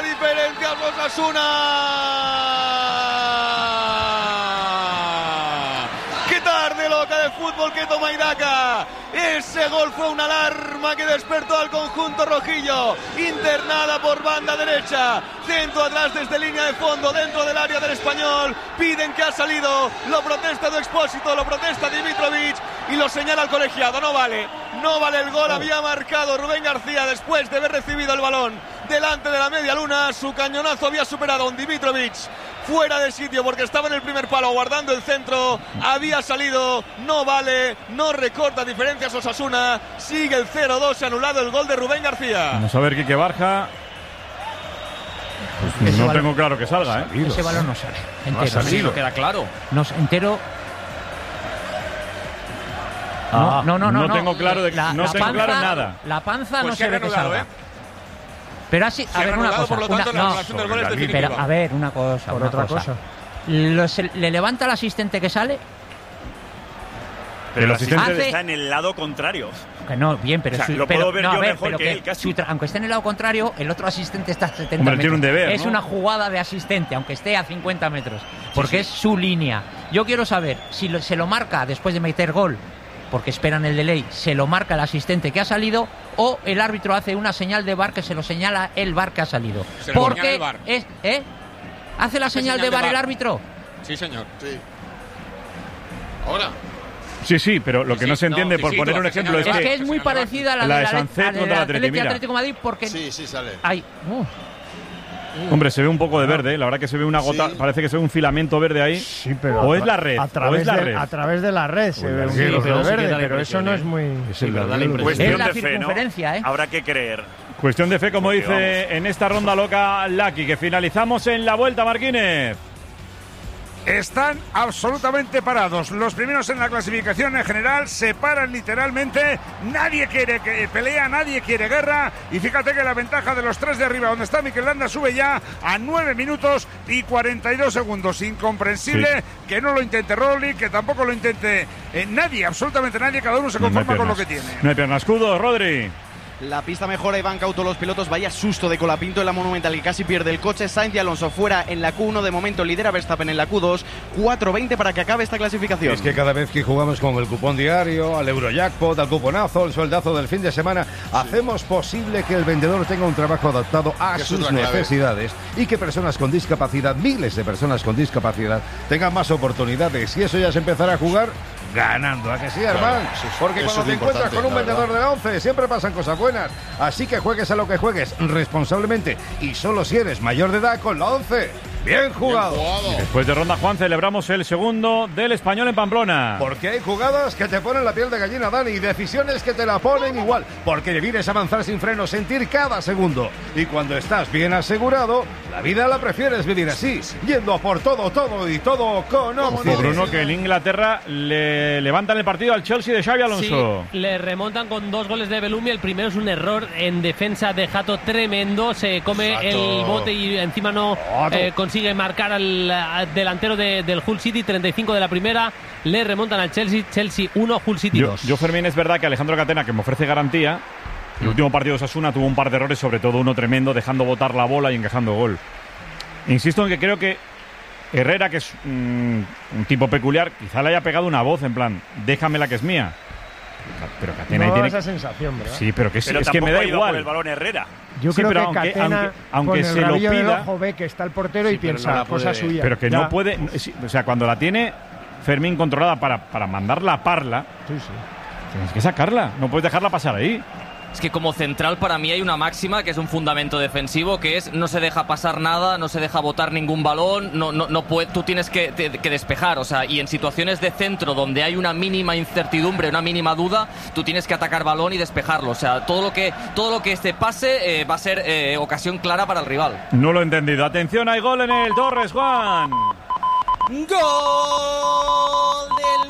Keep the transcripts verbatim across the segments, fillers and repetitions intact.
diferencia a Osasuna. ¡Qué tarde loca de fútbol que toma Iraca! Ese gol fue una alarma que despertó al conjunto rojillo. Internada por banda derecha. Centro atrás desde línea de fondo, dentro del área del Español. Piden que ha salido. Lo protesta Do Expósito, lo protesta Dimitrovic y lo señala el colegiado. No vale, no vale el gol. Había marcado Rubén García después de haber recibido el balón delante de la media luna. Su cañonazo había superado a un Dimitrovic fuera de sitio porque estaba en el primer palo guardando el centro. Había salido, no vale, no recorta diferencias Osasuna. Sigue el cero dos, anulado el gol de Rubén García. Vamos a ver Quique Barja. Pues no balón, tengo claro que salga, ¿eh? Salido, ese balón no sale. Entero. No ha salido. No queda claro. No, entero. Ah, no, no, no, no, no. tengo claro, de, la, no la tengo panza, claro nada. La panza pues no se ve que salga. ¿eh? Pero así, a ver, una cosa. Por lo tanto, una, la no, del gol es definitiva. Pero, a ver, una cosa. Por una otra cosa. cosa. Los, ¿Le levanta al asistente que sale? Pero el asistente hace... está en el lado contrario. Que no, bien, pero... O sea, su, lo pero, puedo ver no, yo ver, mejor que, que él, casi. Su, aunque esté en el lado contrario, el otro asistente está a setenta Hombre, metros. tiene un deber, es ¿no? una jugada de asistente, aunque esté a cincuenta metros. Porque sí, sí. es su línea. Yo quiero saber si lo, se lo marca después de meter gol, porque esperan el delay, se lo marca el asistente que ha salido, o el árbitro hace una señal de V A R que se lo señala el V A R que ha salido. Se lo porque el V A R. es, ¿eh? ¿Hace la señal, señal de V A R el árbitro? Sí, señor. Sí. Ahora. Sí, sí, pero lo que sí, no se entiende, no, sí, por sí, poner un ejemplo, es Es que, que es muy parecida a la, la de de la Sancet de contra la el Atleti, mira. Atlético de Madrid, porque Sí, sí sale. hay... Uh. Hombre, se ve un poco de verde, ¿eh? La verdad que se ve una gota, sí. Parece que se ve un filamento verde ahí. Sí, pero o es la red, a través, o es la de, red. a través de la red se ve un sí, hilo pero verde, sí pero eso no es muy... Es, el Cuestión es la de fe, ¿no? circunferencia, ¿eh? Habrá que creer. Cuestión de fe, como Porque dice vamos. en esta ronda loca Lucky, que finalizamos en la vuelta, Marquínez. Están absolutamente parados. Los primeros en la clasificación en general se paran literalmente. Nadie quiere que pelea, nadie quiere guerra. Y fíjate que la ventaja de los tres de arriba, donde está Mikel Landa, sube ya a nueve minutos y cuarenta y dos segundos. Incomprensible sí. que no lo intente Roglic, que tampoco lo intente eh, nadie, absolutamente nadie. Cada uno se conforma no con lo que tiene. No hay piernas, escudo, Rodri. La pista mejora y van cauto los pilotos. Vaya susto de Colapinto en la Monumental, que casi pierde el coche. Sainz y Alonso fuera en la Q uno. De momento lidera Verstappen en la Q dos. cuatro veinte para que acabe esta clasificación. Es que cada vez que jugamos con el cupón diario, al Eurojackpot, al cuponazo, al sueldazo del fin de semana, sí. hacemos posible que el vendedor tenga un trabajo adaptado a que sus necesidades y que personas con discapacidad, miles de personas con discapacidad, tengan más oportunidades. Y eso ya se empezará a jugar ganando, ¿a que sí, hermano? Claro, sí, sí. Porque cuando te encuentras con un vendedor verdad. de la once, siempre pasan cosas buenas. Así que juegues a lo que juegues responsablemente y solo si eres mayor de edad con la once. Bien jugado. Bien jugado. Después de ronda, Juan, celebramos el segundo del Español en Pamplona. Porque hay jugadas que te ponen la piel de gallina, Dani, y decisiones que te la ponen igual. Porque debes avanzar sin freno, sentir cada segundo. Y cuando estás bien asegurado, la vida la prefieres vivir así, yendo a por todo, todo y todo con opciones. Bruno, que en Inglaterra le levantan el partido al Chelsea de Xabi Alonso. Sí, le remontan con dos goles de Bellumi. El primero es un error en defensa de Jato tremendo. Se come Jato. el bote y encima no eh, consigue marcar al, al delantero de, del Hull City. Treinta y cinco de la primera. Le remontan al Chelsea. Chelsea uno, Hull City dos. Yo, yo, Fermín, es verdad que Alejandro Catena, que me ofrece garantía, el mm. último partido de Osasuna tuvo un par de errores, sobre todo uno tremendo, dejando botar la bola y encajando gol. Insisto en que creo que Herrera, que es mm, un tipo peculiar, quizá le haya pegado una voz en plan, déjame la que es mía. Pero Catena no ahí tiene esa sensación, ¿verdad? Sí, pero que es, pero es que me da igual. Por el balón Herrera. Yo sí, creo pero que aunque, Catena, aunque, aunque con se el lo rabillo pida, del ojo ve que está el portero sí, y piensa no cosa puede, suya. Pero que ya. no puede, o sea, cuando la tiene Fermín controlada para, para mandarla a parla, sí, sí. tienes que sacarla, no puedes dejarla pasar ahí. Es que como central para mí hay una máxima que es un fundamento defensivo, que es no se deja pasar nada, no se deja botar ningún balón, no, no, no puede, tú tienes que, te, que despejar, o sea, y en situaciones de centro donde hay una mínima incertidumbre, una mínima duda, tú tienes que atacar balón y despejarlo, o sea, todo lo que todo lo que este pase eh, va a ser eh, ocasión clara para el rival. No lo he entendido. Atención, hay gol en el Torres, Juan. Gol del Madrid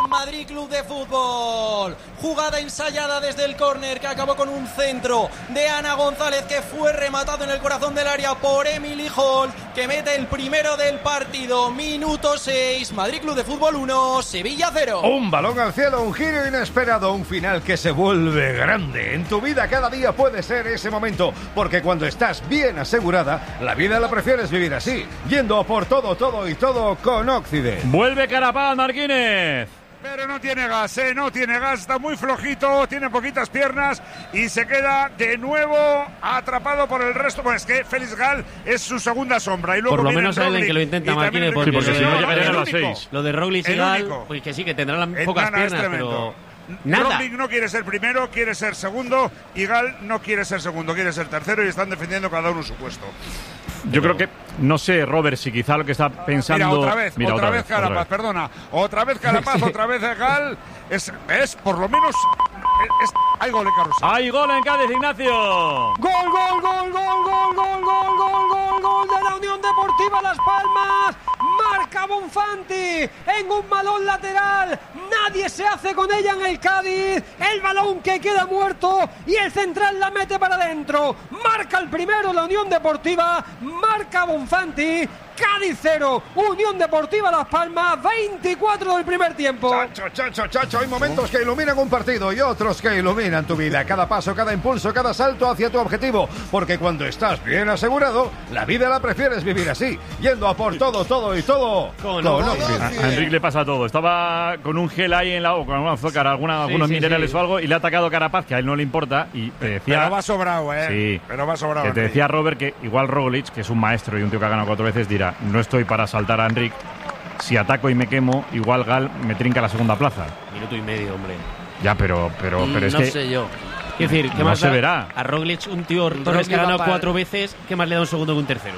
Madrid Club de Fútbol. Jugada ensayada desde el córner que acabó con un centro de Ana González que fue rematado en el corazón del área por Emily Hall, que mete el primero del partido. Minuto seis, Madrid Club de Fútbol uno, Sevilla cero. Un balón al cielo, un giro inesperado, un final que se vuelve grande. En tu vida cada día puede ser ese momento, porque cuando estás bien asegurada, la vida la prefieres vivir así, yendo a por todo, todo y todo con Occident. Vuelve Carapaz, Marquínez. Pero no tiene gas, ¿eh? No tiene gas, está muy flojito, tiene poquitas piernas y se queda de nuevo atrapado por el resto. Pues es que Félix Gal es su segunda sombra. Y luego por lo viene menos hay alguien que lo intenta, Marquínez, porque, sí, porque si no llegarían a las único, seis. Lo de Roglic y Gal, pues que sí, que tendrán las pocas Nana, piernas, pero nada. nada. Roglic no quiere ser primero, quiere ser segundo, y Gal no quiere ser segundo, quiere ser tercero, y están defendiendo cada uno su puesto. Yo creo que, no sé, Robert, si quizá lo que está pensando... Mira, otra vez, Mira, otra, otra vez vez Carapaz, otra vez. perdona. Otra vez Carapaz, otra vez Gal. Es, es por lo menos... Es, es, hay gol en Carrusel. ¡Hay gol en Cádiz, Ignacio! ¡Gol, gol, gol, gol, gol, gol, gol, gol, gol, gol de la Unión Deportiva Las Palmas! Marca Bonfanti en un balón lateral. Nadie se hace con ella en el Cádiz. El balón que queda muerto y el central la mete para adentro. Marca el primero la Unión Deportiva. Marca Bonfanti. Cádiz cero, Unión Deportiva Las Palmas, veinticuatro del primer tiempo. Chacho, chacho, chacho, hay momentos que iluminan un partido y otros que iluminan tu vida. Cada paso, cada impulso, cada salto hacia tu objetivo. Porque cuando estás bien asegurado, la vida la prefieres vivir así, yendo a por todo, todo y todo con Occident. A, a Enrique le pasa todo. Estaba con un gel ahí en la o con un azúcar, alguna, Sí, algunos sí, minerales sí. o algo, y le ha atacado Carapaz, que a él no le importa, y te decía... Pero va sobrado, ¿eh? Sí. Pero va sobrado. Que te decía Robert que igual Roglic, que es un maestro y un tío que ha ganado cuatro veces, dirá, no estoy para saltar a Enrique, si ataco y me quemo, igual Gal me trinca la segunda plaza. Minuto y medio, hombre. Ya, pero, pero, pero es no que... sé yo. Quiero decir, ¿qué No más se da verá. A Roglic, un tío Torres que ha va ganado para- cuatro veces, ¿qué más le da un segundo que un tercero?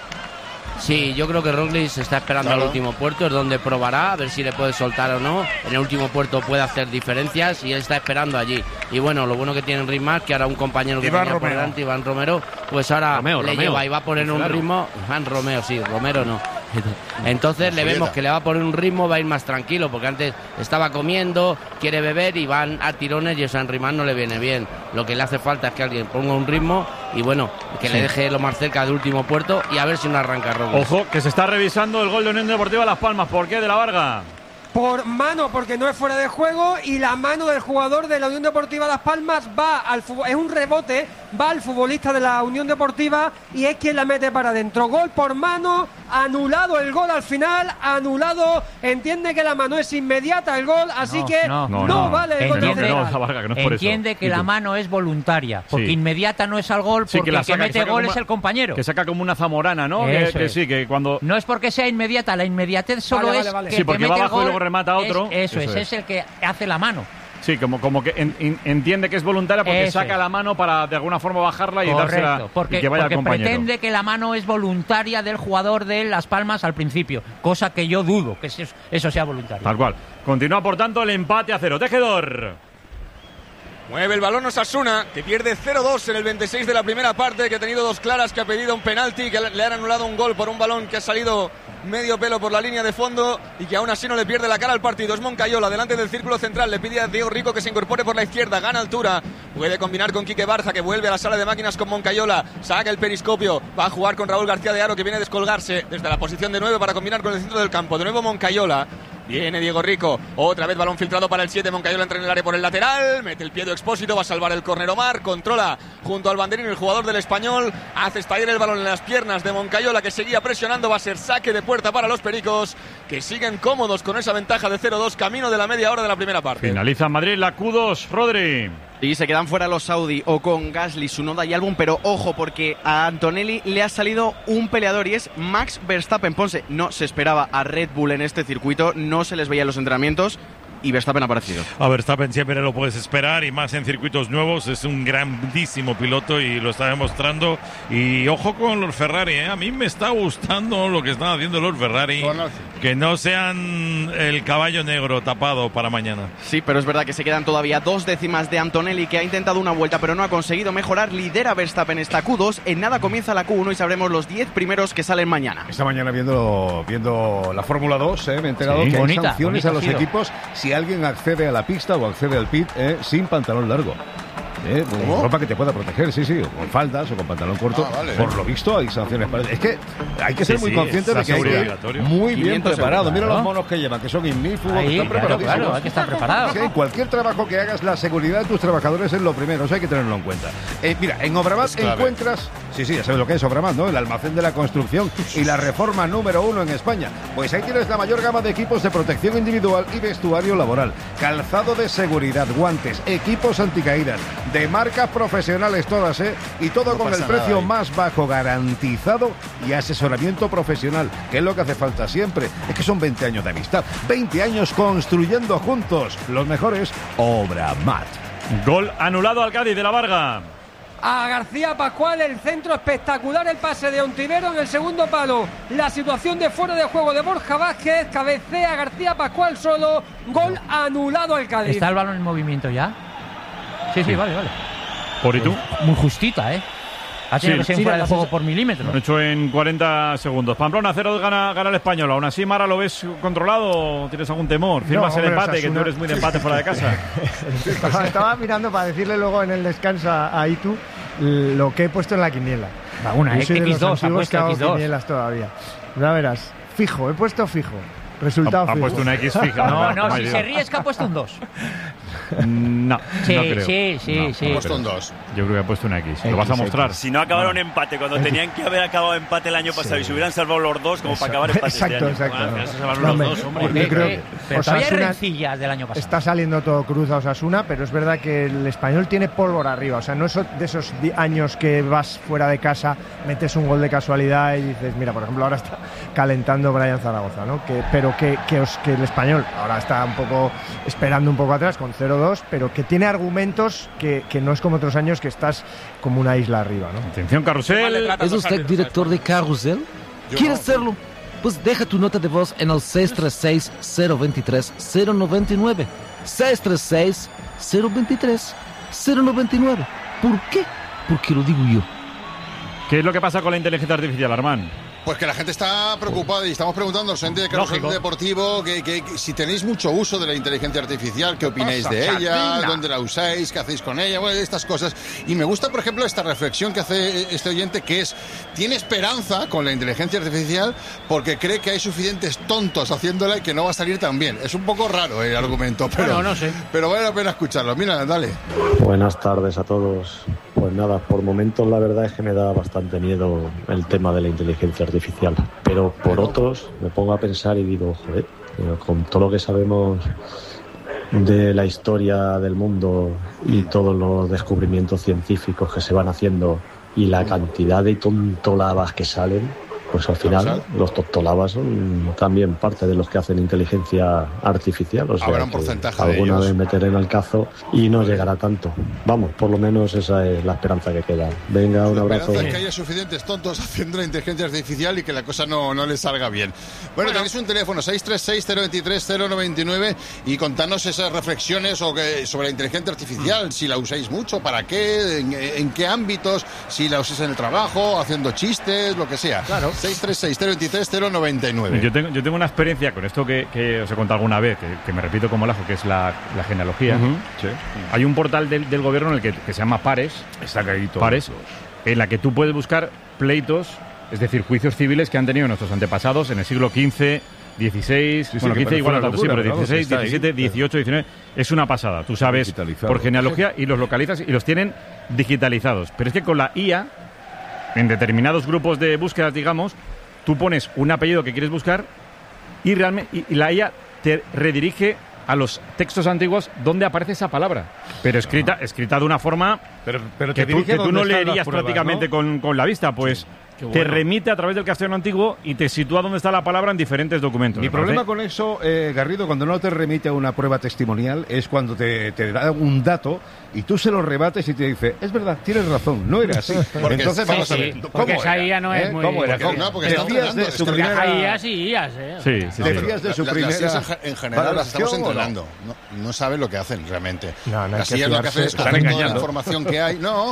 Sí, yo creo que Roglic se está esperando Claro. al último puerto, es donde probará, a ver si le puede soltar o no. En el último puerto puede hacer diferencias y él está esperando allí. Y bueno, lo bueno que tiene Enric Mas, que ahora un compañero que Iván tenía por Romeo. delante, Iván Romero, pues ahora Romeo, le Romeo. lleva y va a poner un Claro. ritmo. Iván Romeo, sí, Romero no. Entonces le vemos que le va a poner un ritmo, va a ir más tranquilo, porque antes estaba comiendo, quiere beber y van a tirones y eso a Enric Mas no le viene bien. Lo que le hace falta es que alguien ponga un ritmo y bueno, que le deje lo más cerca del último puerto y a ver si no arranca Roglic. Ojo, que se está revisando el gol de Unión Deportiva Las Palmas. ¿Por qué, de la Varga? Por mano, porque no es fuera de juego, y la mano del jugador de la Unión Deportiva Las Palmas va al fútbol, es un rebote, va al futbolista de la Unión Deportiva y es quien la mete para adentro. Gol por mano, anulado el gol al final, anulado, entiende que la mano es inmediata el gol, así No, que no, no, no, no. vale el gol Entiende, del no, central. la Varga, que no es por Entiende eso. que ¿Y la tú? mano es voluntaria, porque Sí. inmediata no es al gol, Sí, porque que la el que saca, que mete saca gol como es una- el compañero. Que saca como una zamorana, ¿no? Que, Eso que es. sí, que cuando... No es porque sea inmediata, la inmediatez solo Vale, es vale, vale. que Sí, el que porque va mete el abajo y gol luego remata a otro. es- eso, Eso es, es. es el que hace la mano. Sí, como, como que en- en- entiende que es voluntaria porque Eso saca es. la mano para de alguna forma bajarla y Correcto, dársela porque, y que vaya porque al compañero. pretende que la mano es voluntaria del jugador de Las Palmas al principio, cosa que yo dudo que eso, eso sea voluntario. Tal cual. Continúa, por tanto, el empate a cero. Tejedor. Mueve el balón Osasuna, que pierde cero dos en el veintiséis de la primera parte, que ha tenido dos claras, que ha pedido un penalti, que le han anulado un gol por un balón que ha salido medio pelo por la línea de fondo y que aún así no le pierde la cara al partido. Es Moncayola, delante del círculo central, le pide a Diego Rico que se incorpore por la izquierda, gana altura, puede combinar con Quique Barja, que vuelve a la sala de máquinas con Moncayola, saca el periscopio, va a jugar con Raúl García de Haro, que viene a descolgarse desde la posición de nueve para combinar con el centro del campo. De nuevo Moncayola. Viene Diego Rico, otra vez balón filtrado para el siete, Moncayola entra en el área por el lateral, mete el pie de Expósito, va a salvar el córner Omar, controla junto al banderín el jugador del Español, hace estallar el balón en las piernas de Moncayola, que seguía presionando, va a ser saque de puerta para los Pericos, que siguen cómodos con esa ventaja de cero dos, camino de la media hora de la primera parte. Finaliza en Madrid la Q dos, Rodri. Y se quedan fuera los Saudi o con Gasly, Tsunoda y Albon, pero ojo porque a Antonelli le ha salido un peleador y es Max Verstappen. Ponce, no se esperaba a Red Bull en este circuito, no se les veía en los entrenamientos y Verstappen ha aparecido. A Verstappen siempre lo puedes esperar y más en circuitos nuevos, es un grandísimo piloto y lo está demostrando. Y ojo con los Ferrari, ¿eh? A mí me está gustando lo que están haciendo los Ferrari, que no sean el caballo negro tapado para mañana. Sí, pero es verdad que se quedan todavía dos décimas de Antonelli, que ha intentado una vuelta pero no ha conseguido mejorar. Lidera Verstappen esta Q dos, en nada comienza la Q uno y sabremos los diez primeros que salen mañana. Esta mañana viendo, viendo la Fórmula dos, ¿eh? Me he enterado Sí, que bonita, hay sanciones bonita a los giro. equipos si si alguien accede a la pista o accede al pit eh, sin pantalón largo. Eh, con ropa que te pueda proteger, sí, sí, o con faldas o con pantalón corto. Ah, vale. Por lo visto hay sanciones para... Es que hay que ser sí, muy sí, consciente de que hay que ir muy bien preparado. Mira los monos que llevan, que son ignífugos, que están claro, preparados. Claro, hay que estar preparados. Sí, cualquier trabajo que hagas, la seguridad de tus trabajadores es lo primero, eso hay que tenerlo en cuenta. Eh, mira, en Obramat encuentras... Sí, sí, ya sabes lo que es Obramat, ¿no? El almacén de la construcción y la reforma número uno en España. Pues ahí tienes la mayor gama de equipos de protección individual y vestuario laboral. Calzado de seguridad, guantes, equipos anticaídas, de marcas profesionales todas, ¿eh? Y todo no con el precio más bajo garantizado y asesoramiento profesional, que es lo que hace falta siempre. Es que son veinte años de amistad, veinte años construyendo juntos. Los mejores, Obramat. Gol anulado al Cádiz de la Varga. A García Pascual, el centro espectacular, el pase de Ontivero en el segundo palo. La situación de fuera de juego de Borja Vázquez, cabecea García Pascual solo, gol anulado al Cádiz. ¿Está el balón en movimiento ya? Sí, sí, sí. vale, vale. ¿Por y tú? Muy justita, ¿eh? Ha tenido sí, que ser sí, fuera de sí, juego sí. por milímetros. Lo han hecho en cuarenta segundos. Pamplona cero gana, gana el Español. Aún así, Mara, ¿lo ves controlado o tienes algún temor? ¿Firmas no, el empate, Osasuna, que tú eres muy de empate fuera de casa? estaba, estaba mirando para decirle luego en el descanso a, a Itu lo que he puesto en la quiniela. Va, una, Yo soy equis dos, de los ha puesto que hago equis dos. Quinielas todavía. Ya verás, fijo, he puesto fijo. Resultado ha, fijo. Ha puesto una X fija. No, no, no si se ríe es que ha puesto un dos. No, sí, no creo. Sí, sí, no, sí. No puesto un dos. Yo creo que ha puesto una X. ¿Lo vas a mostrar? Si no acabaron bueno. empate, cuando tenían que haber acabado empate el año pasado sí. y se hubieran salvado los dos, como Exacto. para acabar empate Exacto, este exacto. año. Bueno, no. se salvaron no, los me, dos, hombre. Yo creo que pero todavía hay Osasuna rencillas del año pasado. Está saliendo todo cruz a Osasuna, pero es verdad que el Español tiene pólvora arriba. O sea, no es de esos años que vas fuera de casa, metes un gol de casualidad y dices, mira, por ejemplo, ahora está calentando Brian Zaragoza, ¿no? Que, pero que, que, os, que el Español ahora está un poco esperando un poco atrás con cero dos, pero que tiene argumentos que, que no es como otros años que estás como una isla arriba, ¿no? Atención, Carrusel. ¿Es usted director de Carrusel? ¿Quieres serlo? Pues deja tu nota de voz en el seis tres seis, cero dos tres, cero nueve nueve. seis tres seis, cero dos tres, cero nueve nueve. ¿Por qué? Porque lo digo yo. ¿Qué es lo que pasa con la inteligencia artificial, Armán? Pues que la gente está preocupada y estamos preguntando al gente de Carrusel Deportivo que, que, que si tenéis mucho uso de la inteligencia artificial, ¿qué opináis pasa, de ella? Chatina? ¿Dónde la usáis? ¿Qué hacéis con ella? Bueno, estas cosas. Y me gusta, por ejemplo, esta reflexión que hace este oyente, que es, tiene esperanza con la inteligencia artificial porque cree que hay suficientes tontos haciéndola y que no va a salir tan bien. Es un poco raro el argumento, pero, bueno, no sé. pero vale la pena escucharlo. Mira, dale. Buenas tardes a todos. Pues nada, por momentos la verdad es que me da bastante miedo el tema de la inteligencia artificial. Pero por otros me pongo a pensar y digo, joder, con todo lo que sabemos de la historia del mundo y todos los descubrimientos científicos que se van haciendo y la cantidad de tontolabas que salen, pues al final los tontolabas son también parte de los que hacen inteligencia artificial. O sea, habrá un porcentaje de alguna ellos. vez meteré en el cazo y no llegará tanto. Vamos, por lo menos esa es la esperanza que queda. Venga, un La abrazo. esperanza es que haya suficientes tontos haciendo la inteligencia artificial y que la cosa no, no les salga bien. Bueno, bueno, tenéis un teléfono seis tres seis, cero dos tres, cero nueve nueve y contadnos esas reflexiones o que, sobre la inteligencia artificial, si la usáis mucho, para qué, en, en qué ámbitos, si la usáis en el trabajo, haciendo chistes, lo que sea. Claro. seis tres seis, cero dos tres, cero nueve nueve. Yo tengo, yo tengo una experiencia con esto que, que os he contado alguna vez, que, que me repito como el ajo, que es la, la genealogía. Uh-huh. Sí. Hay un portal del, del gobierno en el que, que se llama Pares, está caído, Pares, en la que tú puedes buscar pleitos, es decir, juicios civiles que han tenido nuestros antepasados en el siglo quince, dieciséis, Sí, sí, bueno, que quince igual no tanto, sí, locura, pero vamos, dieciséis, está ahí. diecisiete, dieciocho, diecinueve, es una pasada. Tú sabes por genealogía y los localizas y los tienen digitalizados. Pero es que con la I A, en determinados grupos de búsquedas, digamos, tú pones un apellido que quieres buscar y realmente y, y la I A te redirige a los textos antiguos donde aparece esa palabra, pero escrita, escrita de una forma pero, pero que, te tú, dirige que tú donde no están las leerías pruebas, prácticamente ¿no? con, con la vista, pues Sí. Qué te bueno. remite a través del castellano antiguo y te sitúa donde está la palabra en diferentes documentos. Mi ¿Me problema parece? con eso, eh, Garrido, cuando no te remite a una prueba testimonial, es cuando te, te da un dato y tú se lo rebates y te dice, es verdad, tienes razón, no era así. Porque Entonces sí, vamos sí, a ver, porque ¿cómo esa era? I A no es ¿Eh? muy- ¿Cómo era? porque- ¿Cómo? no, porque está Decías entrenando, de es su que primera... Hay I As y I As, ¿eh? Sí, sí, sí. Decías de su La- primera... Las I As en general las estamos valoración, ¿o no? entrenando. No, no saben lo que hacen realmente. No, no hay Las que I As lo que hacen es fiarse. coger toda la engañando. información que hay. No,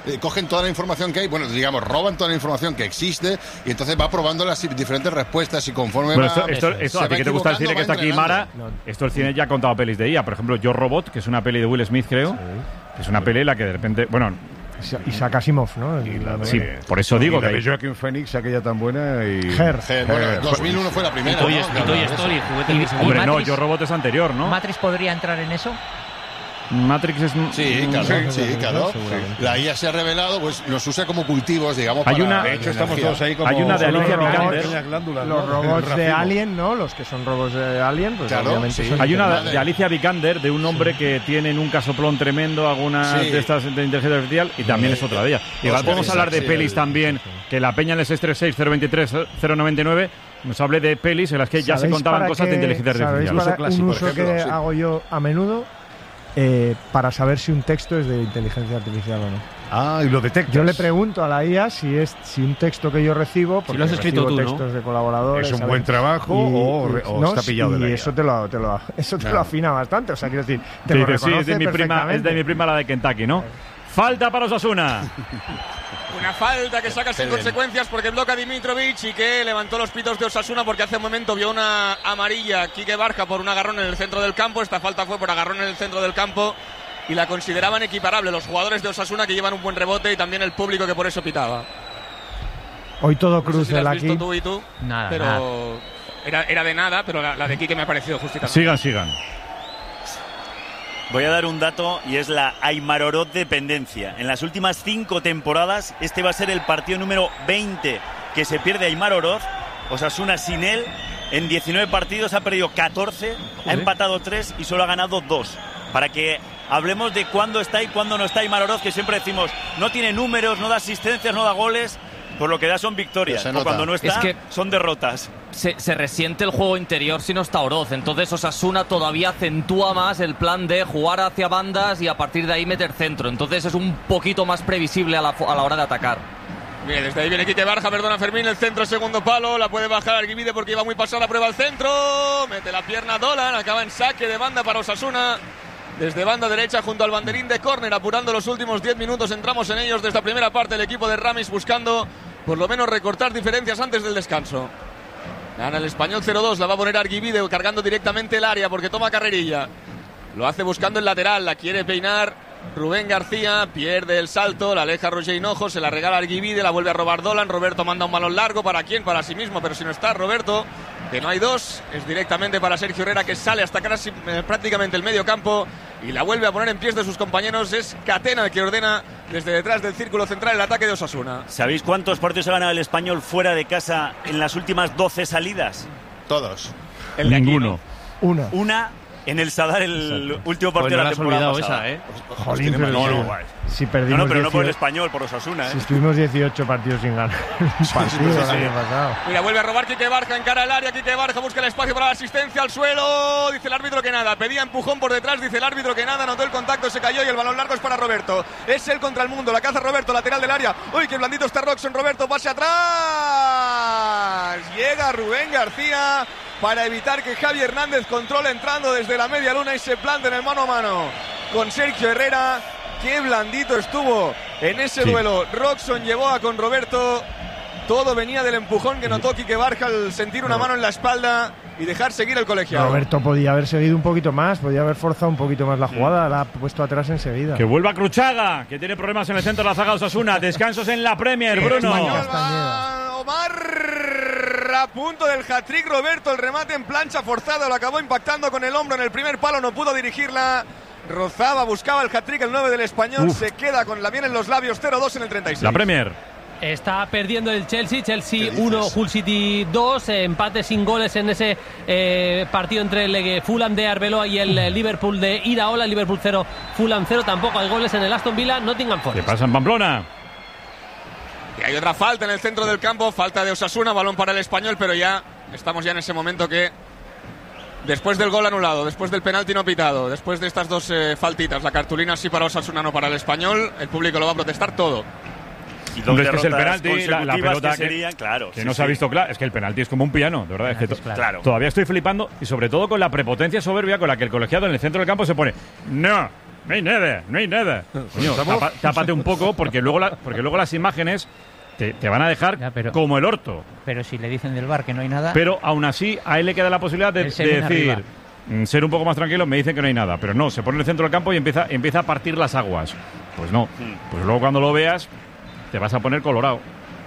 eh, cogen toda la información que hay, bueno, digamos, roban toda la información que existe y entonces va probando las diferentes respuestas y conforme bueno, va, esto, esto, esto se a ti va que te gusta el cine, equivocando, que está va aquí Mara, entrenando. esto el cine ya ha contado pelis de I A. Por ejemplo, Yo Robot, que es una peli de Will Smith, creo. Sí. Es una peli en la que de repente, bueno... Isaac Asimov, ¿no? Y la sí, por eso digo que... que... de Joaquin Phoenix, aquella tan buena y... Her. Her, bueno, dos mil uno fue la primera, y Toy, ¿no? y Toy Story, juguete Y- que Hombre, ¿Y no, Matrix? Yo Robot es anterior, ¿no? ¿Matrix podría entrar en eso? Matrix es... Sí, claro, sí, sí, claro. La I A se ha revelado, pues los usa como cultivos, digamos, Hay para una- De hecho, estamos energía. todos ahí como... Hay una de Los Alicia robots, Vikander. Glándulas, los ¿no? robots El de racimo. Alien, ¿no? Los que son robots de Alien, pues Claro, obviamente sí. son Hay una Vale. de Alicia Vikander, de un hombre que tiene en un casoplón tremendo algunas Sí. de estas de inteligencia artificial, y también Sí. es otra de ellas. Igual Oscar podemos Isaac, hablar de sí, pelis el- también, que la peña en el seis tres seis, cero veintitrés, cero noventa y nueve nos hable de pelis en las que ya se ¿Sabéis contaban para cosas qué- de inteligencia ¿sabéis artificial. para clásico, un por uso ejemplo, que sí. hago yo a menudo eh, para saber si un texto es de inteligencia artificial o no. Ah, y lo detectas. Yo le pregunto a la I A si es si un texto que yo recibo, porque lo has escrito recibo tú, ¿no? textos de colaboradores, ¿Es un ¿sabes? buen trabajo o re- o está pillado de la y I A? eso te lo, te lo, eso te No. lo afina bastante, o sea, quiero decir, te Sí, lo que sí, es reconoce de mi prima, es perfectamente. de mi prima la de Kentucky, ¿no? Falta para Osasuna. Una falta que saca sin Bien. consecuencias porque bloca Dimitrovic y que levantó los pitos de Osasuna porque hace un momento vio una amarilla Quique Barja por un agarrón en el centro del campo. Esta falta fue por agarrón en el centro del campo y la consideraban equiparable los jugadores de Osasuna, que llevan un buen rebote, y también el público que por eso pitaba. Hoy todo No sé si cruce la has aquí. visto tú y tú, Nada, pero nada. Era, era de nada, pero la, la de Quique me ha parecido justita. Sigan, sigan. Voy a dar un dato y es la Aymarorot dependencia. En las últimas cinco temporadas, este va a ser el partido número veinte que se pierde Aymarorot. Osasuna sin él, en diecinueve partidos ha perdido catorce, ha empatado tres y solo ha ganado dos. Para que hablemos de cuándo está y cuándo no está Aymarorot, que siempre decimos, no tiene números, no da asistencias, no da goles, por lo que da son victorias. Se O nota. cuando no está, Es que- son derrotas. Se, se resiente el juego interior si no está Oroz. Entonces Osasuna todavía acentúa más el plan de jugar hacia bandas y a partir de ahí meter centro. Entonces es un poquito más previsible a la, fo- a la hora de atacar. Bien, desde ahí viene Quique Barja, perdona Fermín, el centro, segundo palo, la puede bajar Arguibide porque iba muy pasada, prueba al centro, mete la pierna Dolan, acaba en saque de banda para Osasuna, desde banda derecha junto al banderín de córner, apurando los últimos diez minutos, entramos en ellos desde la primera parte, el equipo de Ramis buscando por lo menos recortar diferencias antes del descanso. Gana el Español cero dos, la va a poner Arguibide cargando directamente el área porque toma carrerilla, lo hace buscando el lateral, la quiere peinar Rubén García, pierde el salto, la aleja Roger Hinojo, se la regala Arguibide, la vuelve a robar Dolan, Roberto manda un balón largo, ¿para quién? Para sí mismo, pero si no está Roberto, que no hay dos, es directamente para Sergio Herrera, que sale hasta casi eh, prácticamente el medio campo y la vuelve a poner en pies de sus compañeros, es Catena el que ordena desde detrás del círculo central el ataque de Osasuna. ¿Sabéis cuántos partidos ha ganado el Español fuera de casa en las últimas doce salidas? Todos. El de aquí, Ninguno. Una. Una en el Sadar, el último Pues partido no de la la has temporada olvidado pasada. esa, ¿eh? Jolín, tiene pero mal- si- no, no, si No, perdimos no, pero no por el dieciocho Español, por Osasuna, si ¿eh? estuvimos dieciocho partidos sin ganar un partido sí, el sí. año pasado. Mira, vuelve a robar Quique Barja, encara el área, Quique Barja busca el espacio para la asistencia al suelo, dice el árbitro que nada, pedía empujón por detrás, dice el árbitro que nada, notó el contacto, se cayó y el balón largo es para Roberto, es el contra el mundo, la caza Roberto, lateral del área, uy, que blandito está Roxon, Roberto, pase atrás, llega Rubén García para evitar que Javi Hernández controle entrando desde la media luna y se plante en el mano a mano con Sergio Herrera. Qué blandito estuvo en ese Sí. duelo. Roxon llevó a con Roberto. Todo venía del empujón que notó Quique Barja al sentir una mano en la espalda y dejar seguir el colegiado. Roberto podía haber seguido un poquito más, podía haber forzado un poquito más la jugada, la ha puesto atrás enseguida. Que vuelva Cruchaga, que tiene problemas en el centro de la zaga de Osasuna. Descansos en la Premier, Bruno. Va Omar a punto del hat-trick. Roberto, el remate en plancha forzado, lo acabó impactando con el hombro en el primer palo, no pudo dirigirla. Rozaba, buscaba el hat-trick el nueve del Español, Uf. se queda con la bien en los labios, cero dos en el treinta y seis. La Premier. Está perdiendo el Chelsea, Chelsea uno, Hull City dos, eh, empate sin goles en ese eh, partido entre el eh, Fulham de Arbeloa y el eh, Liverpool de Iraola, Liverpool cero, Fulham cero, tampoco hay goles en el Aston Villa, Nottingham ¿Qué Forest. pasa en Pamplona? Y hay otra falta en el centro del campo, falta de Osasuna, balón para el Español, pero ya estamos ya en ese momento que después del gol anulado, después del penalti no pitado, después de estas dos eh, faltitas, la cartulina sí para Osasuna, no para el Español, el público lo va a protestar todo. Y dos Hombre, es que es el derrotas penalti, la, la consecutivas pelota que que, serían, claro, que sí, no se ha sí. visto claro. Es que el penalti es como un piano, de verdad. Es que to- Claro. todavía estoy flipando y sobre todo con la prepotencia soberbia con la que el colegiado en el centro del campo se pone. No, no hay nada, no hay nada. Coño, tapa, tápate un poco porque luego, la, porque luego las imágenes te, te van a dejar ya, pero, como el orto. Pero si le dicen del V A R que no hay nada... Pero aún así, a él le queda la posibilidad de, de decir... Arriba. Ser un poco más tranquilo, me dicen que no hay nada, pero no, se pone en el centro del campo y empieza, empieza a partir las aguas. Pues no, pues luego cuando lo veas te vas a poner colorado.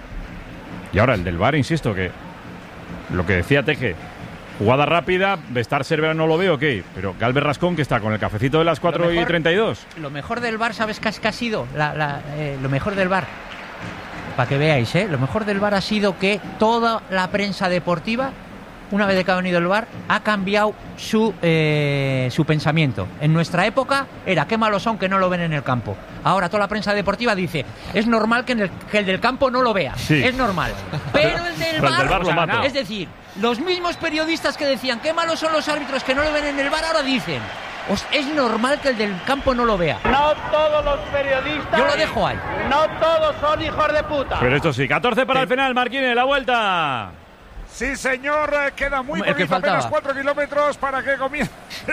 Y ahora el del V A R, insisto, que lo que decía Teje, jugada rápida, Bestar Cervera no lo veo, ok, pero Galvez Rascón, que está con el cafecito de las cuatro y treinta y dos. Lo mejor del V A R, ¿sabes qué ha sido? La, la, eh, lo mejor del V A R, para que veáis, ¿eh? Lo mejor del V A R ha sido que toda la prensa deportiva, una vez que ha venido el V A R, ha cambiado su, eh, su pensamiento. En nuestra época era qué malos son que no lo ven en el campo. Ahora toda la prensa deportiva dice es normal que, en el, que el del campo no lo vea. Sí. Es normal. Pero el del V A R, el del V A R lo es decir, los mismos periodistas que decían qué malos son los árbitros que no lo ven en el V A R, ahora dicen es normal que el del campo no lo vea. No todos los periodistas... Yo lo dejo ahí. No todos son hijos de puta. Pero esto sí, catorce para el final, Marquínez, la vuelta. Sí, señor, queda muy poquito, apenas cuatro kilómetros para que comience.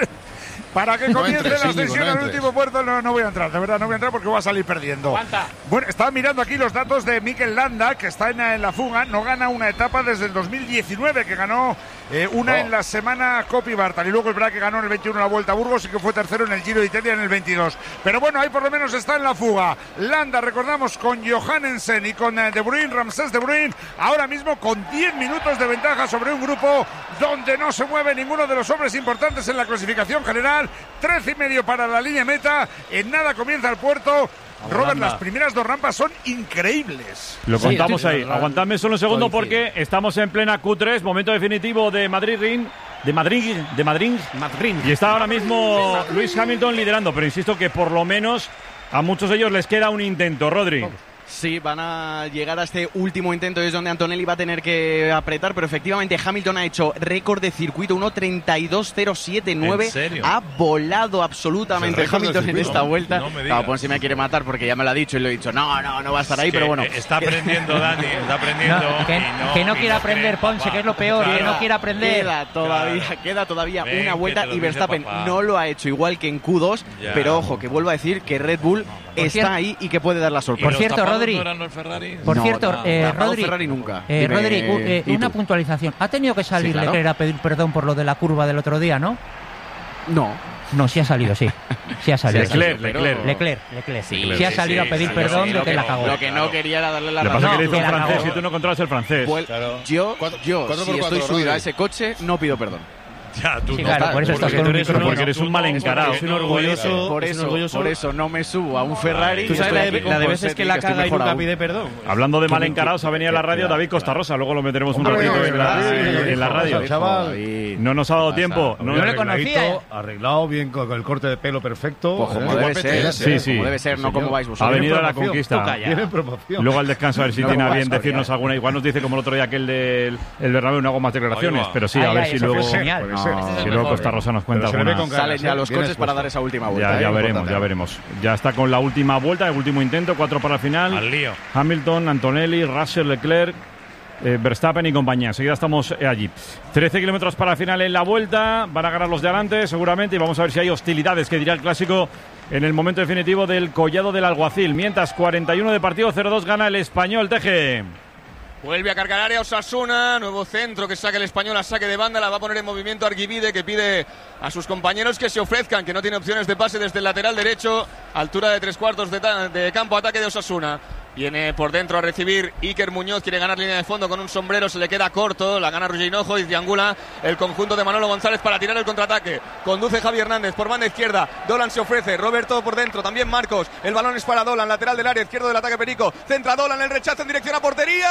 Para que comience la ascensión al último puerto. No, no voy a entrar, de verdad, no voy a entrar porque voy a salir perdiendo. ¿Cuánta? Bueno, estaba mirando aquí los datos de Mikel Landa, que está en, en la fuga. No gana una etapa desde el dos mil diecinueve, que ganó eh, una oh. en la semana Coppi Bartal. Y luego el Bra que ganó en el veintiuno la Vuelta a Burgos y que fue tercero en el Giro de Italia en el veintidós. Pero bueno, ahí por lo menos está en la fuga. Landa, recordamos, con Johannesen y con eh, De Bruyne, Ramsés De Bruyne, ahora mismo con diez minutos de ventaja sobre un grupo donde no se mueve ninguno de los hombres importantes en la clasificación general. trece y medio para la línea meta. En nada comienza el puerto. Robert, las primeras dos rampas son increíbles. Lo contamos sí, ahí. Aguantadme solo un segundo porque estamos en plena Q tres, momento definitivo de Madrid Ring. De Madrid, de Madrid. Madrid. Y está ahora mismo Lewis Hamilton liderando, pero insisto que por lo menos a muchos de ellos les queda un intento, Rodri. Sí, van a llegar a este último intento, es donde Antonelli va a tener que apretar, pero efectivamente Hamilton ha hecho récord de circuito, uno treinta y dos cero setenta y nueve. ¿En serio? Ha volado absolutamente Hamilton en esta vuelta. No me claro, pues si me quiere matar porque ya me lo ha dicho y lo he dicho, no, no, no va a estar ahí, es pero bueno. Está aprendiendo Dani, está aprendiendo. No, que, no, que no quiere aprender, papá. Ponce, que es lo peor, claro, que no quiere aprender. Queda todavía, claro. queda todavía Ven, una vuelta y Verstappen papá. no lo ha hecho igual que en Q dos, ya. pero ojo, que vuelvo a decir que Red Bull Por está cierto, ahí y que puede dar la sorpresa. Por cierto, Rodri. Por no, cierto, no, eh, no, Rodri, Ferrari nunca. Eh, Dime, Rodri, eh, una tú? puntualización. ¿Ha tenido que salir Sí, claro. Leclerc a pedir perdón por lo de la curva del otro día, no? No. No, sí ha salido, sí. Sí ha salido. Leclerc, sí. Leclerc. Leclerc, Leclerc. Sí, Leclerc, sí ha sí, salido sí, a pedir sí, perdón sí, de lo que que la no- cagó. Lo que no quería era darle la Lo que razón. pasa es que le hizo que un la francés cagó. y tú no controlas el francés. Pues, Claro. Yo, Cuatro- yo cuatro si por cuatro, estoy subido a Rodri. ese coche, no pido perdón. Ya, tú Sí, no, claro, por eso estás porque con tú un eres micrófono. Porque eres un mal encarado. Es un orgulloso. Por es un eso, orgulloso. por eso no me subo a un Ferrari. Tú y sabes estoy la aquí de, con la de Fonseca, veces que la estoy caga y mejor nunca aún. pide perdón. Hablando de mal encarados, ha venido a la radio David Costa Rosa. Luego lo meteremos un Hombre, ratito en la, sí, en la radio. sí, chaval. No nos ha dado tiempo. No, Yo le conocía. Arregladito, arreglado bien con, con el corte de pelo perfecto. Pues como ¿eh? debe ser, Sí, sí. como debe ser, no Sí, como señor. vais Ha vosotros. venido a la promoción. conquista. Tú calla. Tiene promoción. Luego al descanso a ver si No, tiene a no, bien no, decirnos no. alguna. Igual nos dice como el otro día aquel del el Bernabéu, no hago más declaraciones. Ahí va. Pero sí, Ay, a ver ay, si eso luego, fue genial. Puede No, ser. este es el si luego mejor. Costa Rosa nos cuenta Pero se le ve alguna. con ganas, Salen ya ¿eh? los Bien coches para expuesto. dar esa última vuelta. Ya, ¿eh? ya veremos, Importante. ya veremos. Ya está con la última vuelta, el último intento, cuatro para el final. Al lío. Hamilton, Antonelli, Russell, Leclerc, eh, Verstappen y compañía. Enseguida estamos eh, allí. trece kilómetros para el final en la vuelta. Van a ganar los de adelante, seguramente. Y vamos a ver si hay hostilidades, que dirá el clásico en el momento definitivo del Collado del Alguacil. Mientras, cuarenta y uno de partido, cero dos gana el Español. Teje. Vuelve a cargar área Osasuna, nuevo centro que saca el Español a saque de banda, la va a poner en movimiento Arguivide, que pide a sus compañeros que se ofrezcan, que no tiene opciones de pase desde el lateral derecho, altura de tres cuartos de, ta- de campo, ataque de Osasuna. Viene por dentro a recibir Iker Muñoz, quiere ganar línea de fondo con un sombrero, se le queda corto, la gana Roger Hinojo y triangula el conjunto de Manolo González para tirar el contraataque. Conduce Javi Hernández por banda izquierda, Dolan se ofrece, Roberto por dentro, también Marcos, el balón es para Dolan, lateral del área, izquierdo del ataque Perico, centra Dolan, el rechazo en dirección a portería,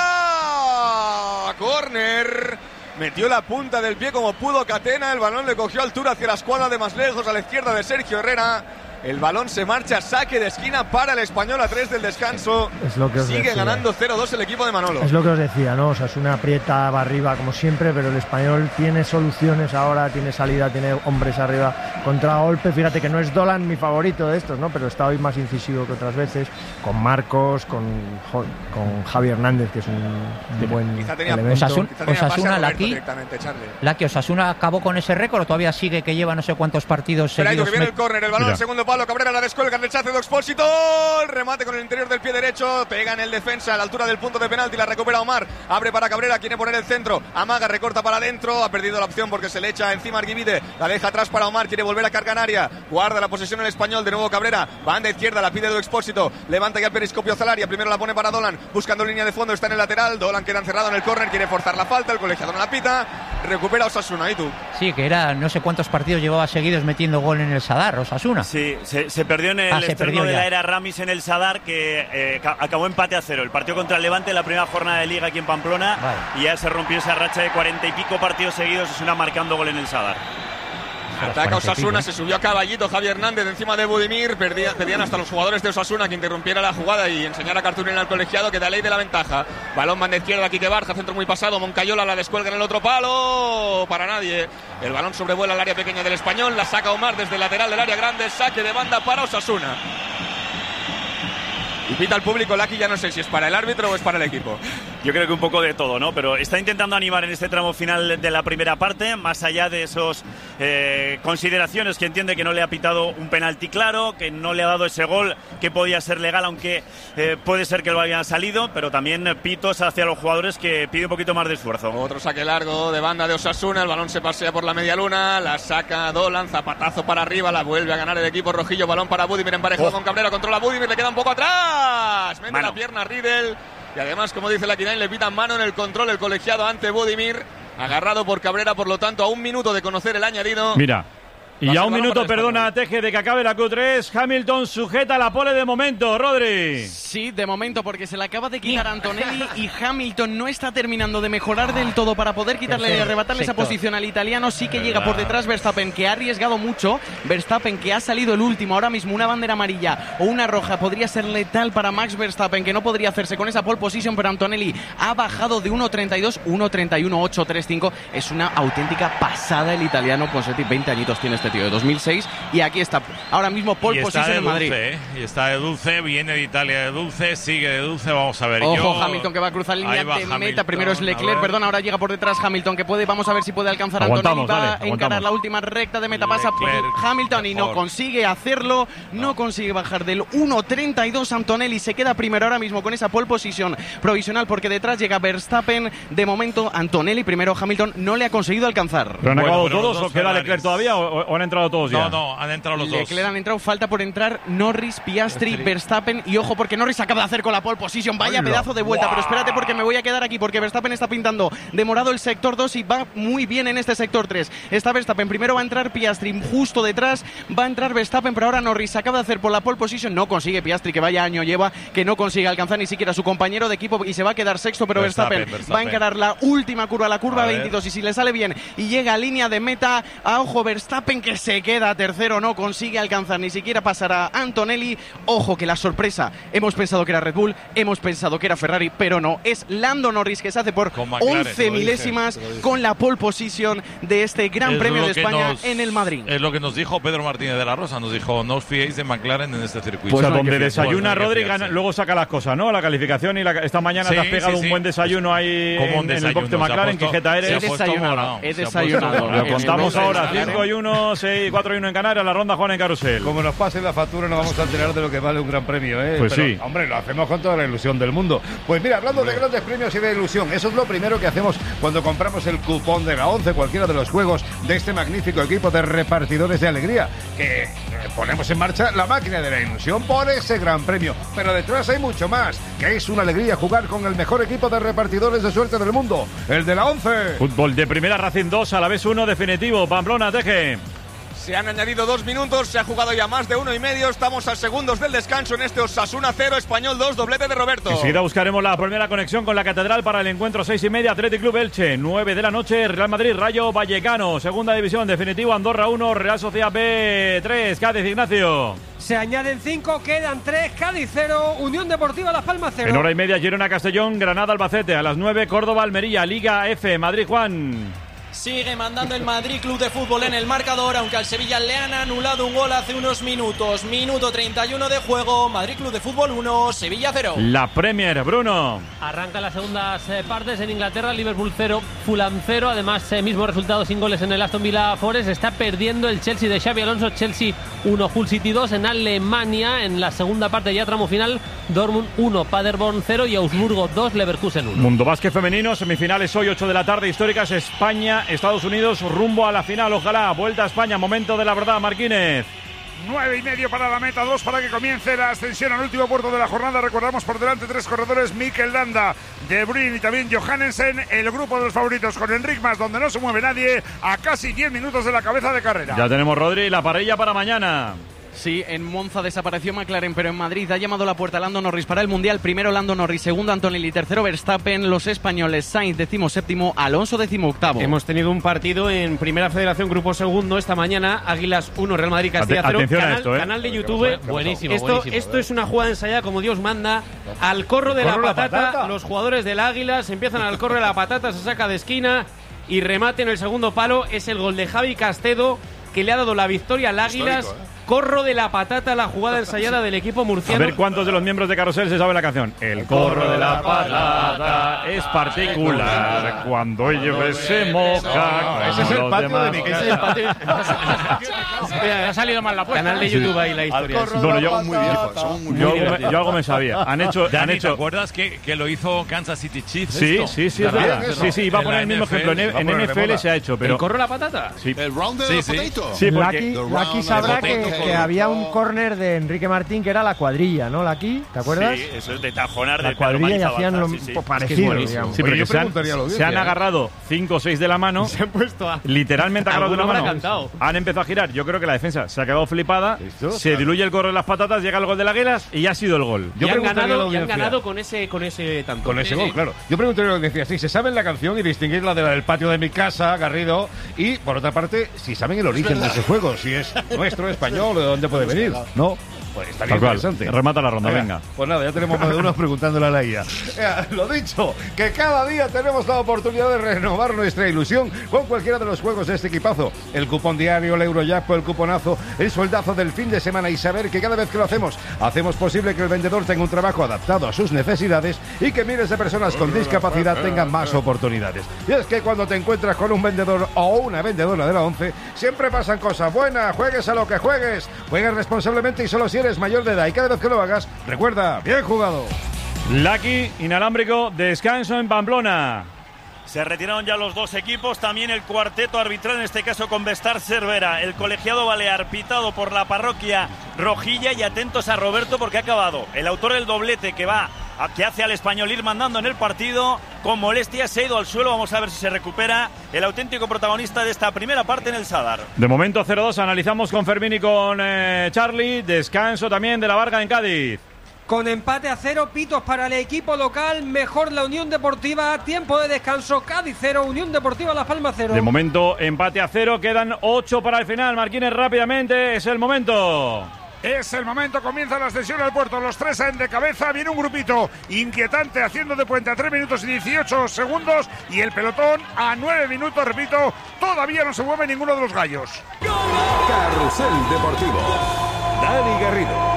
córner. Metió la punta del pie como pudo Catena, el balón le cogió altura hacia la escuadra de más lejos, a la izquierda de Sergio Herrera. El balón se marcha, saque de esquina para el Español a tres del descanso. Es lo que os Sigue decía. ganando cero dos el equipo de Manolo. Es lo que os decía, ¿no? O sea, es una aprieta, va arriba como siempre, pero el Español tiene soluciones ahora, tiene salida, tiene hombres arriba, contragolpe. Fíjate que no es Dolan mi favorito de estos, ¿no? Pero está hoy más incisivo que otras veces, con Marcos, con, Jo- con Javi Hernández, que es un buen Quizá tenía, elemento. Osasun- quizá tenía pase a Osasuna, Roberto Laki. directamente, Charlie. La que Osasuna acabó con ese récord, o todavía sigue, que lleva no sé cuántos partidos Espera, seguidos. que viene met- el córner, el balón Mira. al segundo palo palo, Cabrera la descuelga, rechace de Expósito, el remate con el interior del pie derecho, pega en el defensa a la altura del punto de penalti, la recupera Omar, abre para Cabrera, quiere poner el centro, amaga, recorta para adentro, ha perdido la opción porque se le echa encima Arguivide, la deja atrás para Omar, quiere volver a cargar en área, guarda la posesión el español, de nuevo Cabrera, banda izquierda, la pide de Expósito, levanta ya el periscopio Zalaria, primero la pone para Dolan, buscando línea de fondo, está en el lateral, Dolan queda encerrado en el córner, quiere forzar la falta, el colegiado no la pita, recupera Osasuna, ¿y tú? Sí, que era no sé cuántos partidos llevaba seguidos metiendo gol en el Sadar, Osasuna. Sí, se, se perdió en el ah, estreno de la era Ramis en el Sadar, que eh, acabó empate a cero. El partido contra el Levante en la primera jornada de Liga aquí en Pamplona, vale. Y ya se rompió esa racha de cuarenta y pico partidos seguidos, Osasuna marcando gol en el Sadar. Ataca Osasuna, se subió a caballito Javier Hernández encima de Budimir, perdía, pedían hasta los jugadores de Osasuna que interrumpiera la jugada y enseñara a Cartulina al colegiado que da ley de la ventaja. Balón banda izquierda, Quique Barja, centro muy pasado, Moncayola la descuelga en el otro palo, para nadie. El balón sobrevuela el área pequeña del Español, la saca Omar desde el lateral del área grande, saque de banda para Osasuna. Y pita al público, Laki, ya no sé si es para el árbitro o es para el equipo. Yo creo que un poco de todo, ¿no? Pero está intentando animar en este tramo final de la primera parte, más allá de esas eh, consideraciones que entiende que no le ha pitado un penalti claro, que no le ha dado ese gol que podía ser legal, aunque eh, puede ser que lo hayan salido, pero también pitos hacia los jugadores que pide un poquito más de esfuerzo. Otro saque largo de banda de Osasuna, el balón se pasea por la media luna, la saca Dolan, zapatazo para arriba, la vuelve a ganar el equipo rojillo, balón para Budimir emparejado oh. con Cabrera, controla Budimir, le queda un poco atrás, mete Mano. la pierna Riedel. Y además, como dice la Quinain, le pitan mano en el control el colegiado ante Budimir, agarrado por Cabrera, por lo tanto, a un minuto de conocer el añadido. Mira, y a un minuto, perdona, Teje, de que acabe la Q tres, Hamilton sujeta la pole de momento, Rodri. Sí, de momento, porque se le acaba de quitar a Antonelli y Hamilton no está terminando de mejorar del todo para poder quitarle y arrebatarle esa posición al italiano. Sí que llega por detrás Verstappen, que ha arriesgado mucho. Verstappen, que ha salido el último, ahora mismo una bandera amarilla o una roja podría ser letal para Max Verstappen, que no podría hacerse con esa pole position, pero Antonelli ha bajado de uno treinta y dos, uno treinta y uno, ocho treinta y cinco. Es una auténtica pasada el italiano. Ponsetti, veinte añitos tiene este tío, de dos mil seis, y aquí está ahora mismo pole position en Madrid. Dulce, ¿eh? Y está de dulce, viene de Italia de dulce, sigue de dulce, vamos a ver. Ojo, yo... Hamilton que va a cruzar línea de Hamilton, meta, primero es Leclerc, perdón, ahora llega por detrás Hamilton, que puede, vamos a ver si puede alcanzar a Antonelli, va a encarar la última recta de meta, pasa por Hamilton y no consigue hacerlo, no, no consigue bajar del uno treinta y dos. Antonelli se queda primero ahora mismo con esa pole position provisional, porque detrás llega Verstappen. De momento Antonelli primero, Hamilton no le ha conseguido alcanzar. ¿Pero han bueno, acabado pero todos o queda Leclerc todavía o, o han entrado todos ya? No, no, han entrado los Leclerc dos. han entrado, falta por entrar Norris, Piastri, Verstappen, y ojo porque Norris acaba de hacer con la pole position, vaya Hola. pedazo de vuelta, wow. Pero espérate porque me voy a quedar aquí porque Verstappen está pintando de morado el sector dos y va muy bien en este sector tres. Está Verstappen, primero va a entrar Piastri, justo detrás va a entrar Verstappen, pero ahora Norris acaba de hacer por la pole position, no consigue Piastri, que vaya año lleva, que no consigue alcanzar ni siquiera a su compañero de equipo y se va a quedar sexto, pero Verstappen, Verstappen, Verstappen. va a encarar la última curva, la curva veintidós, y si le sale bien y llega a línea de meta, a ojo Verstappen que se queda tercero, no consigue alcanzar ni siquiera pasar a Antonelli. Ojo que la sorpresa, hemos pensado que era Red Bull, hemos pensado que era Ferrari, pero no, es Lando Norris que se hace por once milésimas con la pole position de este Gran es Premio de España nos, en el Madrid. Es lo que nos dijo Pedro Martínez de la Rosa, nos dijo, no os fiéis de McLaren en este circuito. Pues o sea, donde desayuna Rodri, luego saca las cosas, ¿no? La calificación y la, esta mañana sí, te has pegado sí, sí. un buen desayuno ahí en, en el box de McLaren, que jeta eres. He desayunado, he desayunado. Lo contamos ahora, cinco y uno, seis, cuatro y uno en Canarias, la ronda Juan en Carusel. Como nos pase la factura no vamos a enterar de lo que vale un gran premio, ¿eh? Pues Pero, sí. Hombre, lo hacemos con toda la ilusión del mundo. Pues mira, hablando hombre. de grandes premios y de ilusión, eso es lo primero que hacemos cuando compramos el cupón de la once, cualquiera de los juegos de este magnífico equipo de repartidores de alegría, que eh, ponemos en marcha la máquina de la ilusión por ese gran premio. Pero detrás hay mucho más, que es una alegría jugar con el mejor equipo de repartidores de suerte del mundo, el de la once. Fútbol de primera, Racing dos, a la vez uno definitivo. Pamplona, Teje. Se han añadido dos minutos, se ha jugado ya más de uno y medio. Estamos a segundos del descanso en este Osasuna cero, Español dos, doblete de Roberto. Enseguida buscaremos la primera conexión con la Catedral para el encuentro seis y media, Athletic Club Elche, nueve de la noche, Real Madrid, Rayo Vallecano, segunda división, definitivo, Andorra uno, Real Sociedad B tres, Cádiz, Ignacio. Se añaden cinco, quedan tres, Cádiz cero, Unión Deportiva Las Palmas cero. En hora y media, Girona Castellón, Granada Albacete, a las nueve, Córdoba Almería, Liga F, Madrid Juan. Sigue mandando el Madrid Club de Fútbol en el marcador, aunque al Sevilla le han anulado un gol hace unos minutos. Minuto treinta y uno de juego, Madrid Club de Fútbol uno, Sevilla cero. La Premier, Bruno. Arranca las segundas eh, partes en Inglaterra, Liverpool cero, Fulham cero. Además, eh, mismo resultado sin goles en el Aston Villa Forest. Está perdiendo el Chelsea de Xabi Alonso. Chelsea uno, Hull City dos. En Alemania, en la segunda parte ya tramo final, Dortmund uno, Paderborn cero y Augsburgo dos, Leverkusen uno. Mundo Básquet femenino, semifinales hoy, ocho de la tarde, históricas, España, Estados Unidos, rumbo a la final, ojalá. Vuelta a España, momento de la verdad, Marquínez. Nueve y medio para la meta, dos para que comience la ascensión al último puerto de la jornada. Recordamos por delante tres corredores: Mikel Landa, De Bruyne y también Johannesen. El grupo de los favoritos con Enric Mas, donde no se mueve nadie, a casi diez minutos de la cabeza de carrera. Ya tenemos, Rodri, la parrilla para mañana. Sí, en Monza desapareció McLaren, pero en Madrid ha llamado a la puerta Lando Norris para el Mundial. Primero Lando Norris, segundo Antonelli, tercero Verstappen. Los españoles, Sainz décimo séptimo, Alonso décimo octavo. Hemos tenido un partido en Primera Federación, grupo segundo, esta mañana. Águilas uno, Real Madrid Castilla cero. Atención Canal, a esto, ¿eh? Canal de YouTube. Buenísimo, esto, buenísimo. Esto es una jugada ensayada como Dios manda. Al corro de Corro la la patata, patata. los jugadores del Águilas empiezan al corro de la patata, se saca de esquina y remate en el segundo palo. Es el gol de Javi Castedo, que le ha dado la victoria al Águilas. Histórico, ¿eh? Corro de la patata, la jugada ensayada del equipo A murciano. ver cuántos de los miembros de Carrusel se sabe la canción. El corro de la patata es particular cuando llueve se moja. Ese es el patio de mi Ese casa. es el patio. Ha salido mal la apuesta. Canal de YouTube ahí la historia. Bueno, yo, Somos muy viejos, somos muy yo, viejos. yo algo me sabía. Han hecho, Dani, han ¿te hecho. acuerdas que, que lo hizo Kansas City Chiefs? Sí, esto? sí, sí, es También, verdad. eso. Sí, sí, iba a En poner la el mismo N F L. ejemplo. En, va a en poner de N F L moda. se ha hecho, pero. ¿El corro de la patata? Sí, El round de Sí, los sí. potatoes. sí, porque. Lucky, The Lucky round sabrá of the que, potato. que había un córner de Enrique Martín que era la cuadrilla, ¿no, Lucky? ¿Te acuerdas? Sí, eso es de tajonar La del Pedro cuadrilla y Marizabalza, hacían lo sí, sí. parecido, buenísimo. digamos. Sí, pero Oye, que yo se han, preguntaría a la se audiencia, han ¿eh? agarrado cinco o seis de la mano. Se han puesto a... Literalmente agarrados de la Alguno mano. habrá cantado. Han empezado a girar. Yo creo que la defensa se ha quedado flipada. ¿Listo? Se Claro. diluye el corro de las patatas, llega el gol de la Águilas y ya ha sido el gol. Yo y han preguntaría a la ganado, y han audiencia. ganado con ese, con ese tanto. Con ese Sí, gol, sí. claro. Yo preguntaría a la audiencia si se saben la canción y distinguir la de la del patio de mi casa, Garrido, y por otra parte, si saben el origen de ese juego, si es nuestro, español, o de dónde puede venir. ¿No? Pues estaría Tal cual. interesante. Remata la ronda, venga. Pues nada, ya tenemos más de uno preguntándole a la I A. Eh, Lo dicho, que cada día tenemos la oportunidad de renovar nuestra ilusión con cualquiera de los juegos de este equipazo. El cupón diario, el Eurojackpot, el cuponazo, el sueldazo del fin de semana y saber que cada vez que lo hacemos, hacemos posible que el vendedor tenga un trabajo adaptado a sus necesidades y que miles de personas con discapacidad tengan más oportunidades. Y es que cuando te encuentras con un vendedor o una vendedora de la ONCE, siempre pasan cosas buenas. Juegues a lo que juegues, juegues responsablemente y solo si eres mayor de edad, y cada vez que lo hagas, recuerda, bien jugado. Lucky, inalámbrico, descanso en Pamplona. Se retiraron ya los dos equipos, también el cuarteto arbitral, en este caso con Bestar Cervera, el colegiado balear pitado por la parroquia rojilla, y atentos a Roberto porque ha acabado. El autor del doblete que va, a, que hace al Español ir mandando en el partido, con molestias se ha ido al suelo, vamos a ver si se recupera el auténtico protagonista de esta primera parte en el Sadar. De momento cero dos, analizamos con Fermín y con eh, Charlie. Descanso también de la Varga en Cádiz. Con empate a cero, pitos para el equipo local, mejor la Unión Deportiva, tiempo de descanso, Cádiz cero, Unión Deportiva Las Palmas cero. De momento empate a cero, quedan ocho para el final. Marquínez, rápidamente, es el momento. Es el momento, comienza la ascensión al puerto, los tres en de cabeza, viene un grupito inquietante haciendo de puente a tres minutos y dieciocho segundos y el pelotón a nueve minutos, repito, todavía no se mueve ninguno de los gallos. Carrusel Deportivo. Dani Garrido.